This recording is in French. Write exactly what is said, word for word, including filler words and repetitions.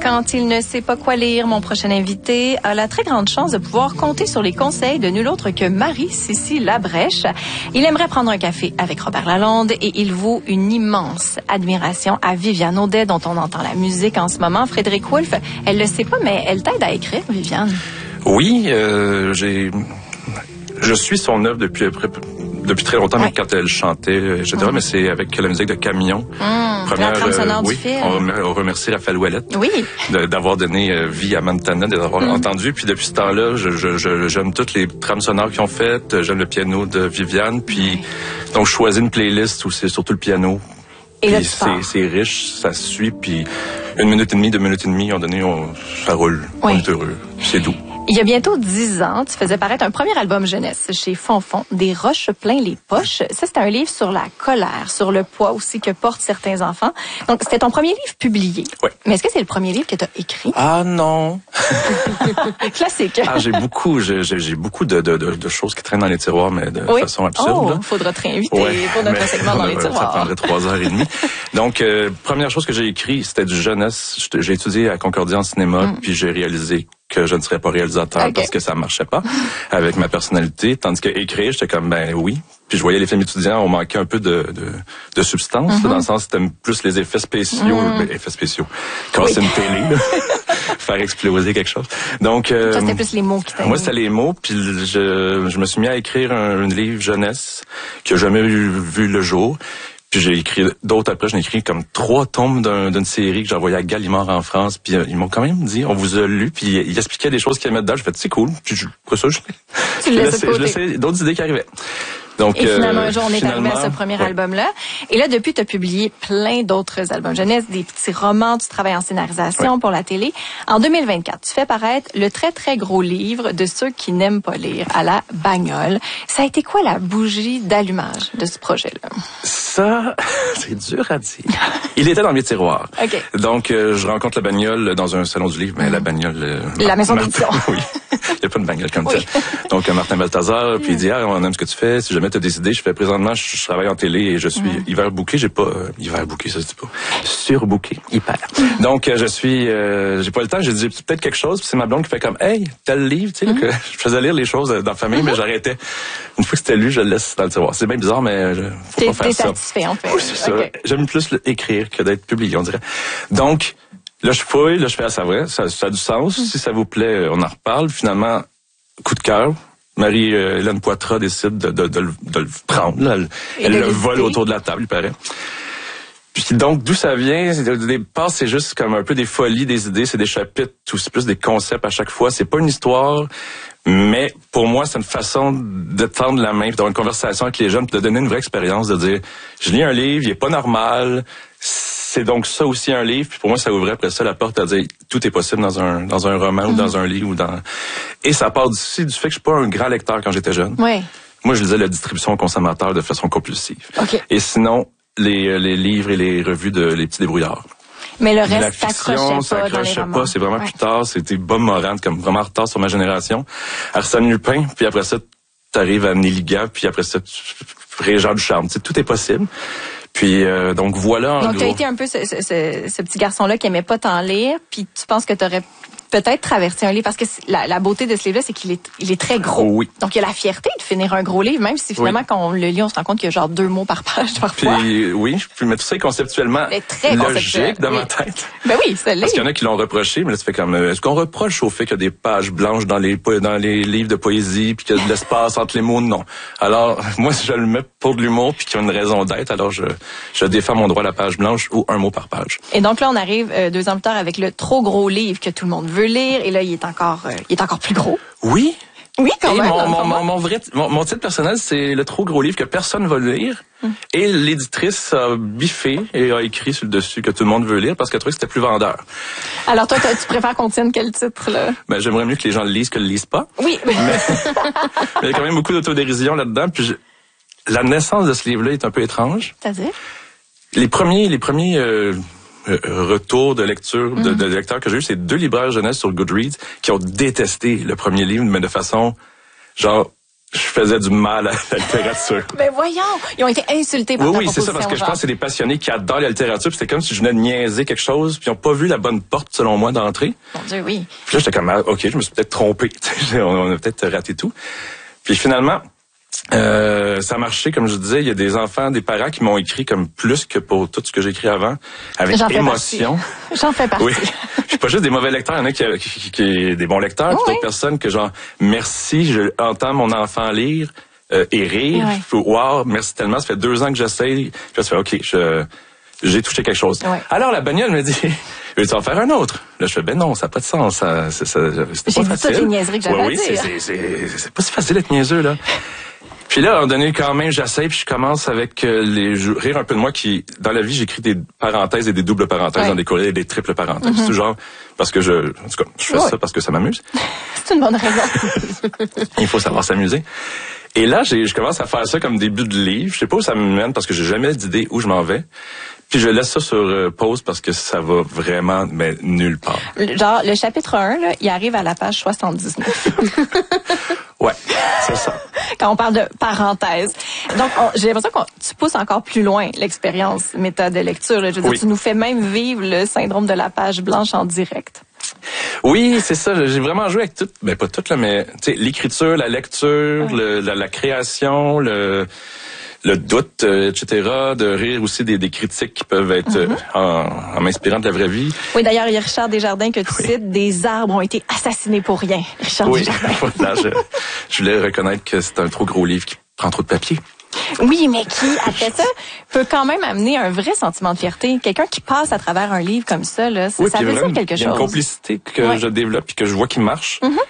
Quand il ne sait pas quoi lire, mon prochain invité a la très grande chance de pouvoir compter sur les conseils de nul autre que Marie-Cécile Labrèche. Il aimerait prendre un café avec Robert Lalonde et il vaut une immense admiration à Viviane Audet, dont on entend la musique en ce moment. Frédéric Wolfe, elle le sait pas, mais elle t'aide à écrire, Viviane. Oui, euh, j'ai... Je suis son œuvre depuis depuis très longtemps, ouais. Même quand elle chantait, et cetera. Mmh. Mais c'est avec la musique de Camion. Mmh, Première, la trame sonore euh, oui, du film. On, on remercie Raphaël Ouellette oui. de, d'avoir donné euh, vie à Montana, d'avoir mmh. entendu. Puis depuis ce temps-là, je, je, je, j'aime toutes les trames sonores qu'ils ont faites. J'aime le piano de Viviane. Puis mmh. donc je choisis une playlist où c'est surtout le piano. Et puis c'est, c'est riche, ça suit. Puis une minute et demie, deux minutes et demie, on donné, on, ça roule. Oui. On est heureux. C'est doux. Il y a bientôt dix ans, tu faisais paraître un premier album jeunesse chez Fonfon, Des roches plein les poches. Ça, c'était un livre sur la colère, sur le poids aussi que portent certains enfants. Donc, c'était ton premier livre publié. Oui. Mais est-ce que c'est le premier livre que tu as écrit? Ah non! Classique. Ah, j'ai beaucoup, j'ai, j'ai beaucoup de, de, de, de choses qui traînent dans les tiroirs, mais de oui. façon absurde. Oh, faudra te réinviter ouais, pour notre segment dans les tiroirs. Ça prendrait trois heures et demie. Donc, euh, première chose que j'ai écrit, c'était du jeunesse. J'ai étudié à Concordia en cinéma, mm. puis j'ai réalisé que je ne serais pas réalisateur okay. parce que ça marchait pas avec ma personnalité. Tandis que écrire, j'étais comme, ben oui. Puis je voyais les films étudiants, on manquait un peu de, de, de substance, mm-hmm. dans le sens c'était plus les effets spéciaux, mm. ben, effets spéciaux, casser oui. une télé, là, faire exploser quelque chose. Donc, euh, toi, c'était plus les mots qui t'aidaient. Moi, c'était les mots, puis je, je me suis mis à écrire un, un livre jeunesse qui a jamais eu, vu le jour. Puis j'ai écrit d'autres après, j'ai écrit comme trois tomes d'un, d'une série que j'ai envoyée à Gallimard en France. Puis euh, ils m'ont quand même dit, on vous a lu. Puis ils expliquaient des choses qu'ils aimaient dedans. J'ai fait, c'est cool. Puis je, après ça, je, je, laissais, je laissais d'autres idées qui arrivaient. Donc, et finalement, un jour, on est arrivé à ce premier ouais. album-là. Et là, depuis, tu as publié plein d'autres albums jeunesse, des petits romans, tu travailles en scénarisation ouais. pour la télé. En deux mille vingt-quatre, tu fais paraître le très, très gros livre de ceux qui n'aiment pas lire, à la bagnole. Ça a été quoi la bougie d'allumage de ce projet-là? Ça, c'est dur à dire. Il était dans mes tiroirs. Okay. Donc, euh, je rencontre la bagnole dans un salon du livre, mais mmh. la bagnole... Euh, la maison d'édition. Oui. Il n'y a pas de bagnole comme oui. ça. Donc, Martin Balthazar, puis il dit, ah, on aime ce que tu fais. Si jamais tu as décidé, je fais présentement, je, je travaille en télé et je suis mmh. hiver booké. J'ai pas, euh, hiver booké, ça se dit pas. Surbooké. Hyper. Mmh. Donc, euh, je suis, euh, j'ai pas le temps. J'ai dit peut-être quelque chose. Puis c'est ma blonde qui fait comme, hey, tel livre, tu sais, mmh. que je faisais lire les choses dans la famille, mmh. mais j'arrêtais. Une fois que c'était lu, je le laisse dans le tiroir. C'est bien bizarre, mais je, faut t'es, pas faire t'es ça. satisfait, en fait. Oui, c'est ça. Okay. J'aime plus écrire que d'être publié, on dirait. Donc, là, je fouille, là, je fais, ah, ça vrai, ça, ça a du sens. Mmh. Si ça vous plaît, on en reparle. Finalement, coup de cœur. Marie-Hélène Poitras décide de, de, de, de le prendre. Là. Elle, elle le vole autour de la table, il paraît. Puis donc, d'où ça vient? Au départ, c'est juste comme un peu des folies, des idées. C'est des chapitres, ou c'est plus des concepts à chaque fois. C'est pas une histoire, mais pour moi, c'est une façon de tendre la main, d'avoir une conversation avec les jeunes, puis de donner une vraie expérience, de dire, je lis un livre, il est pas normal. C'est donc ça aussi un livre. Puis pour moi, ça ouvrait après ça la porte à dire tout est possible dans un dans un roman mmh. ou dans un livre ou dans. Et ça part aussi du fait que je suis pas un grand lecteur quand j'étais jeune. Oui. Moi, je lisais la distribution aux consommateurs de façon compulsive. Okay. Et sinon, les les livres et les revues de les petits débrouillards. Mais le reste, la fiction, ça accrochait pas. pas. C'est vraiment ouais. plus tard. C'était Bob Moran, comme vraiment en retard sur ma génération. Arsène Lupin, puis après ça, t'arrives à Néligan, puis après ça, Régent Ducharme. Tu sais, tout est possible. Puis euh, donc voilà. En donc gros. tu as été un peu ce, ce, ce, ce petit garçon-là qui aimait pas tant lire, puis tu penses que tu aurais peut-être traversé un livre parce que la, la beauté de ce livre-là, c'est qu'il est, il est très gros. Oh oui. Donc il y a la fierté de finir un gros livre, même si finalement oui. quand on le lit, on se rend compte qu'il y a genre deux mots par page parfois. Puis oui, puis mais tout ça est conceptuellement très logique dans oui. ma tête. Ben oui, c'est le Parce qu'il y en a qui l'ont reproché, mais là, ça fait comme est-ce qu'on reproche au fait qu'il y a des pages blanches dans les dans les livres de poésie, puis qu'il y a de l'espace entre les mots? Non. Alors moi, si je le mets pour de l'humour, puis qu'il y a une raison d'être, alors je je défends mon droit à la page blanche ou un mot par page. Et donc là, on arrive euh, deux ans plus tard avec le trop gros livre que tout le monde veut lire, et là, il est encore, euh, il est encore plus gros. Oui. Oui, quand et même. Mon, mon, mon, mon, vrai, mon, mon titre personnel, c'est le trop gros livre que personne ne va lire. Mm. Et l'éditrice a biffé et a écrit sur le dessus que tout le monde veut lire parce qu'elle trouvait que c'était plus vendeur. Alors toi, tu préfères qu'on tienne quel titre, là? Ben, j'aimerais mieux que les gens le lisent que le lisent pas. Oui. Mais, mais il y a quand même beaucoup d'autodérision là-dedans. Puis je, la naissance de ce livre-là est un peu étrange. C'est-à-dire? Les premiers, les premiers euh, euh, retours de lecture, mm-hmm. de, de lecteurs que j'ai eu, c'est deux libraires jeunesse sur Goodreads qui ont détesté le premier livre, mais de façon genre je faisais du mal à la littérature. Ben voyons, ils ont été insultés par oui, ta oui, c'est ça, parce que genre. je pense que c'est des passionnés qui adorent la littérature, puis c'était comme si je venais de niaiser quelque chose, puis ils n'ont pas vu la bonne porte, selon moi, d'entrée. Mon Dieu, oui. Puis là, j'étais comme, ah, OK, je me suis peut-être trompé. on, on a peut-être raté tout. Puis finalement, euh, ça a marché, comme je disais, il y a des enfants, des parents qui m'ont écrit comme plus que pour tout ce que j'ai écrit avant, avec J'en émotion. Fais J'en fais partie. Oui. Je suis pas juste des mauvais lecteurs, il y en a qui, qui, qui, qui des bons lecteurs, puis oui. d'autres personnes que genre, merci, je entends mon enfant lire euh, et rire. Ouais. Je fais, wow, merci tellement, ça fait deux ans que j'essaye. Puis là, ça fait, OK, je, j'ai touché quelque chose. Ouais. Alors, la bagnole me dit, veux-tu en faire un autre? Là, je fais, ben non, ça n'a pas de sens. Ça, ça, ça, c'est J'ai pas dit toutes les niaiseries que j'avais ouais, à oui, dire. c'est, c'est, c'est, c'est pas si facile d'être niaiseux, là. Puis là, à un moment donné, quand même, j'essaie, puis je commence avec euh, les je, rire un peu de moi qui, dans la vie, j'écris des parenthèses et des doubles parenthèses ouais. dans des courriels et des triples parenthèses. Mm-hmm. C'est genre, parce que je, en tout cas, je fais ouais. ça parce que ça m'amuse. C'est une bonne raison. Il faut savoir s'amuser. Et là, j'ai, je commence à faire ça comme début de livre. Je sais pas où ça me mène parce que j'ai jamais d'idée où je m'en vais. Puis je laisse ça sur euh, pause parce que ça va vraiment, mais nulle part. Genre, le chapitre un, là, il arrive à la page soixante-dix-neuf. Ouais, c'est ça. Quand on parle de parenthèse. Donc, on, j'ai l'impression que tu pousses encore plus loin l'expérience méthode de lecture. Là. Je veux dire, oui. Tu nous fais même vivre le syndrome de la page blanche en direct. Oui, c'est ça. J'ai vraiment joué avec tout, ben pas tout là, mais tu sais, l'écriture, la lecture, ouais. le, la, la création, le le doute, euh, et cetera, de rire aussi des, des critiques qui peuvent être mm-hmm. euh, en, en m'inspirant de la vraie vie. Oui, d'ailleurs, il y a Richard Desjardins que tu oui. cites, des arbres ont été assassinés pour rien. Richard oui. Desjardins. Voilà, je, je voulais reconnaître que c'est un trop gros livre qui prend trop de papier. Oui, mais qui, après ça, peut quand même amener un vrai sentiment de fierté. Quelqu'un qui passe à travers un livre comme ça, là, ça, oui, ça veut dire quelque chose. Il y a une complicité que oui. je développe et que je vois qui marche. Mm-hmm.